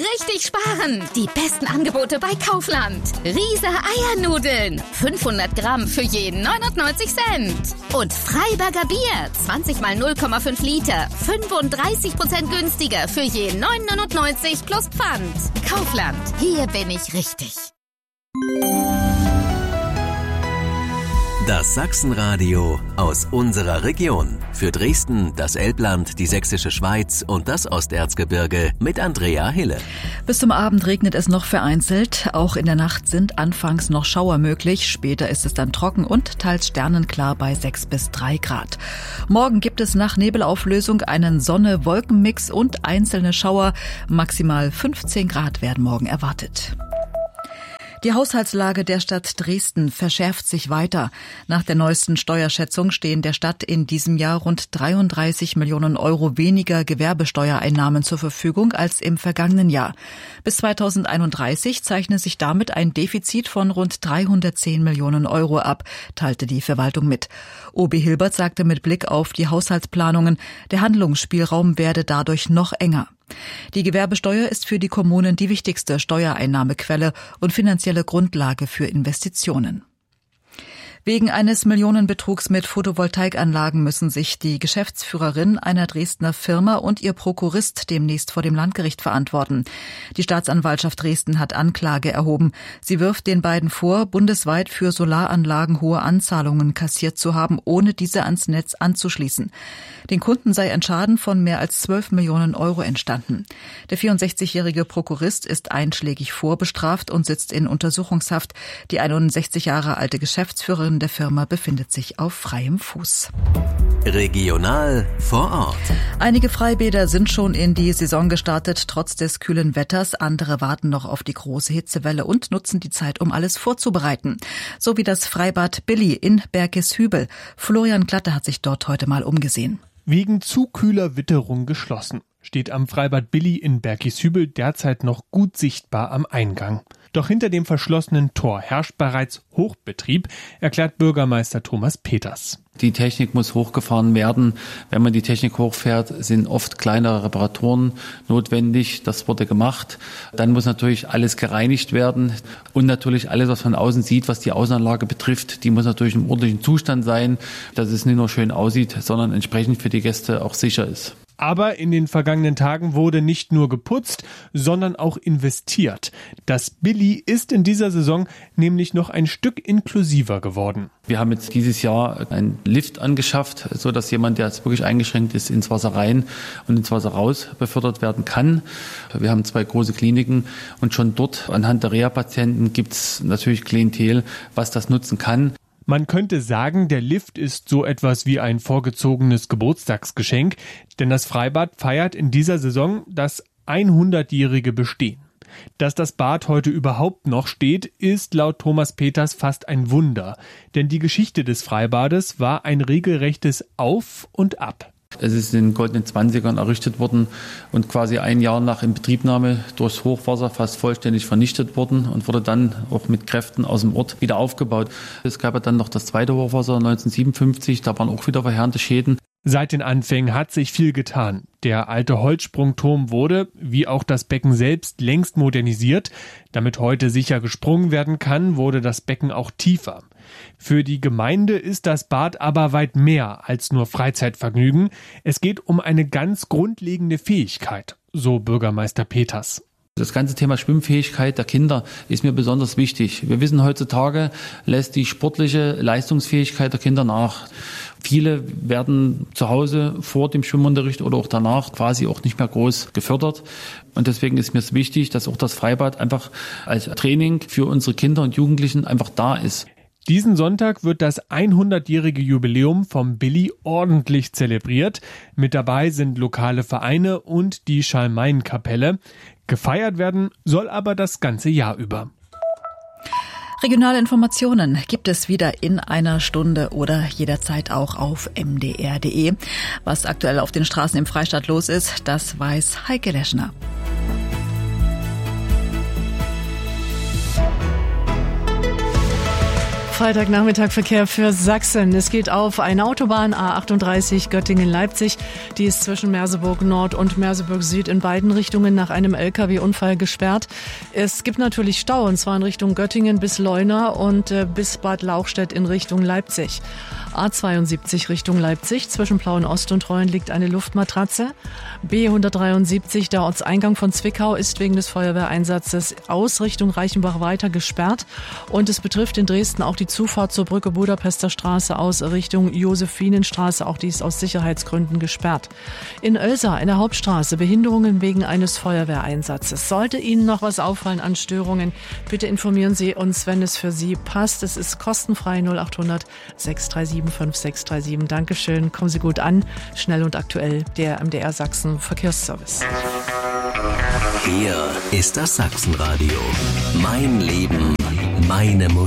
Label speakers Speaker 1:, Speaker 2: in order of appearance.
Speaker 1: richtig sparen. Die besten Angebote bei Kaufland. Riese Eiernudeln. 500 Gramm für jeden 99 Cent. Und Freiberger Bier. 20 mal 0,5 Liter. 35% günstiger für jeden 9,99 plus Pfand. Kaufland. Hier bin ich richtig.
Speaker 2: Das Sachsenradio aus unserer Region. Für Dresden, das Elbland, die Sächsische Schweiz und das Osterzgebirge mit Andrea Hille.
Speaker 3: Bis zum Abend regnet es noch vereinzelt. Auch in der Nacht sind anfangs noch Schauer möglich. Später ist es dann trocken und teils sternenklar bei 6 bis 3 Grad. Morgen gibt es nach Nebelauflösung einen Sonne-Wolken-Mix und einzelne Schauer. Maximal 15 Grad werden morgen erwartet. Die Haushaltslage der Stadt Dresden verschärft sich weiter. Nach der neuesten Steuerschätzung stehen der Stadt in diesem Jahr rund 33 Millionen Euro weniger Gewerbesteuereinnahmen zur Verfügung als im vergangenen Jahr. Bis 2031 zeichne sich damit ein Defizit von rund 310 Millionen Euro ab, teilte die Verwaltung mit. OB Hilbert sagte mit Blick auf die Haushaltsplanungen, der Handlungsspielraum werde dadurch noch enger. Die Gewerbesteuer ist für die Kommunen die wichtigste Steuereinnahmequelle und finanzielle Grundlage für Investitionen. Wegen eines Millionenbetrugs mit Photovoltaikanlagen müssen sich die Geschäftsführerin einer Dresdner Firma und ihr Prokurist demnächst vor dem Landgericht verantworten. Die Staatsanwaltschaft Dresden hat Anklage erhoben. Sie wirft den beiden vor, bundesweit für Solaranlagen hohe Anzahlungen kassiert zu haben, ohne diese ans Netz anzuschließen. Den Kunden sei ein Schaden von mehr als 12 Millionen Euro entstanden. Der 64-jährige Prokurist ist einschlägig vorbestraft und sitzt in Untersuchungshaft. Die 61 Jahre alte Geschäftsführerin der Firma befindet sich auf freiem Fuß.
Speaker 2: Regional vor Ort.
Speaker 3: Einige Freibäder sind schon in die Saison gestartet, trotz des kühlen Wetters. Andere warten noch auf die große Hitzewelle und nutzen die Zeit, um alles vorzubereiten. So wie das Freibad Billy in Berkeshübel. Florian Glatte hat sich dort heute mal umgesehen.
Speaker 4: Wegen zu kühler Witterung geschlossen. Steht am Freibad Billy in Berkeshübel derzeit noch gut sichtbar am Eingang. Doch hinter dem verschlossenen Tor herrscht bereits Hochbetrieb, erklärt Bürgermeister Thomas Peters.
Speaker 5: Die Technik muss hochgefahren werden. Wenn man die Technik hochfährt, sind oft kleinere Reparaturen notwendig. Das wurde gemacht. Dann muss natürlich alles gereinigt werden. Und natürlich alles, was man von außen sieht, was die Außenanlage betrifft, die muss natürlich im ordentlichen Zustand sein, dass es nicht nur schön aussieht, sondern entsprechend für die Gäste auch sicher ist.
Speaker 4: Aber in den vergangenen Tagen wurde nicht nur geputzt, sondern auch investiert. Das Billy ist in dieser Saison nämlich noch ein Stück inklusiver geworden.
Speaker 5: Wir haben jetzt dieses Jahr einen Lift angeschafft, so dass jemand, der jetzt wirklich eingeschränkt ist, ins Wasser rein und ins Wasser raus befördert werden kann. Wir haben 2 große Kliniken und schon dort anhand der Reha-Patienten gibt es natürlich Klientel, was das nutzen kann.
Speaker 4: Man könnte sagen, der Lift ist so etwas wie ein vorgezogenes Geburtstagsgeschenk, denn das Freibad feiert in dieser Saison das 100-jährige Bestehen. Dass das Bad heute überhaupt noch steht, ist laut Thomas Peters fast ein Wunder, denn die Geschichte des Freibades war ein regelrechtes Auf und Ab.
Speaker 5: Es ist in den goldenen 20ern errichtet worden und quasi ein Jahr nach Inbetriebnahme durchs Hochwasser fast vollständig vernichtet worden und wurde dann auch mit Kräften aus dem Ort wieder aufgebaut. Es gab ja dann noch das zweite Hochwasser 1957, da waren auch wieder verheerende Schäden.
Speaker 4: Seit den Anfängen hat sich viel getan. Der alte Holzsprungturm wurde, wie auch das Becken selbst, längst modernisiert. Damit heute sicher gesprungen werden kann, wurde das Becken auch tiefer. Für die Gemeinde ist das Bad aber weit mehr als nur Freizeitvergnügen. Es geht um eine ganz grundlegende Fähigkeit, so Bürgermeister Peters.
Speaker 5: Das ganze Thema Schwimmfähigkeit der Kinder ist mir besonders wichtig. Wir wissen, heutzutage lässt die sportliche Leistungsfähigkeit der Kinder nach. Viele werden zu Hause vor dem Schwimmunterricht oder auch danach quasi auch nicht mehr groß gefördert. Und deswegen ist mir es wichtig, dass auch das Freibad einfach als Training für unsere Kinder und Jugendlichen einfach da ist.
Speaker 4: Diesen Sonntag wird das 100-jährige Jubiläum vom Billy ordentlich zelebriert. Mit dabei sind lokale Vereine und die Schalmeien-Kapelle. Gefeiert werden soll aber das ganze Jahr über.
Speaker 3: Regionale Informationen gibt es wieder in einer Stunde oder jederzeit auch auf mdr.de. Was aktuell auf den Straßen im Freistaat los ist, das weiß Heike Leschner.
Speaker 6: Freitagnachmittag-Verkehr für Sachsen. Es geht auf eine Autobahn A38 Göttingen-Leipzig. Die ist zwischen Merseburg Nord und Merseburg Süd in beiden Richtungen nach einem LKW-Unfall gesperrt. Es gibt natürlich Stau, und zwar in Richtung Göttingen bis Leuna und bis Bad Lauchstädt in Richtung Leipzig. A72 Richtung Leipzig. Zwischen Plauen-Ost und Treuen liegt eine Luftmatratze. B173, der Ortseingang von Zwickau, ist wegen des Feuerwehreinsatzes aus Richtung Reichenbach weiter gesperrt. Und es betrifft in Dresden auch die Zufahrt zur Brücke Budapester Straße aus Richtung Josephinenstraße. Auch die ist aus Sicherheitsgründen gesperrt. In Oelsa, in der Hauptstraße, Behinderungen wegen eines Feuerwehreinsatzes. Sollte Ihnen noch was auffallen an Störungen, bitte informieren Sie uns, wenn es für Sie passt. Es ist kostenfrei 0800 637 5637. Dankeschön. Kommen Sie gut an. Schnell und aktuell, der MDR Sachsen Verkehrsservice.
Speaker 2: Hier ist das Sachsenradio. Mein Leben, meine Musik.